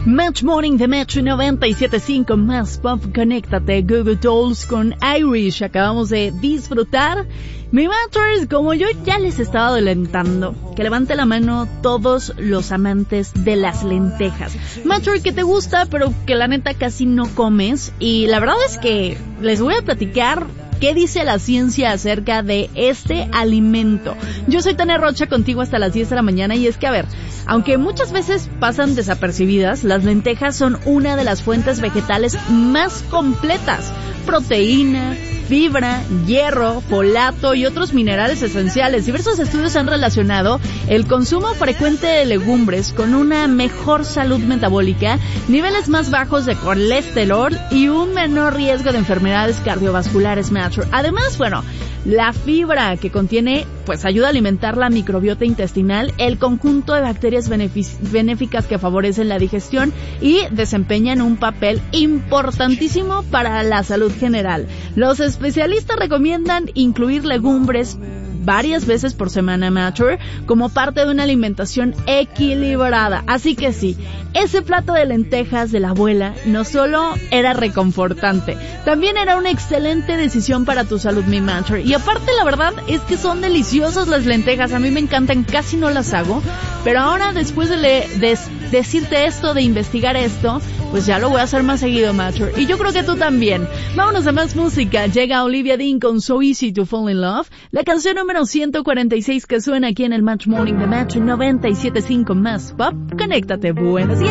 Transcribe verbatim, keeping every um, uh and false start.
Match Morning de Metro noventa y siete punto cinco más Pop. Conéctate, Google Dolls con Irish. Acabamos de disfrutar. Mi Matchers, como yo ya les estaba adelantando, que levante la mano todos los amantes de las lentejas. Matcher que te gusta, pero que la neta casi no comes. Y la verdad es que les voy a platicar qué dice la ciencia acerca de este alimento. Yo soy Tania Rocha, contigo hasta las diez de la mañana, y es que, a ver, aunque muchas veces pasan desapercibidas, las lentejas son una de las fuentes vegetales más completas. Proteína, fibra, hierro, folato y otros minerales esenciales. Diversos estudios han relacionado el consumo frecuente de legumbres con una mejor salud metabólica, niveles más bajos de colesterol y un menor riesgo de enfermedades cardiovasculares. Además, bueno, la fibra que contiene, pues ayuda a alimentar la microbiota intestinal, el conjunto de bacterias benefic- benéficas que favorecen la digestión y desempeñan un papel importantísimo para la salud general. Los especialistas recomiendan incluir legumbres varias veces por semana, Matcher, como parte de una alimentación equilibrada. Así que sí, ese plato de lentejas de la abuela no solo era reconfortante, también era una excelente decisión para tu salud, mi Matcher. Y aparte, la verdad es que son deliciosas las lentejas. A mí me encantan, casi no las hago, pero ahora, después de, le, de decirte esto, de investigar esto, pues ya lo voy a hacer más seguido, Matcher. Y yo creo que tú también. Vámonos a más música. Llega Olivia Dean con So Easy to Fall in Love, la canción número ciento cuarenta y seis que suena aquí en el Match Morning de Match noventa y siete punto cinco más Pop. Conéctate, buenos días.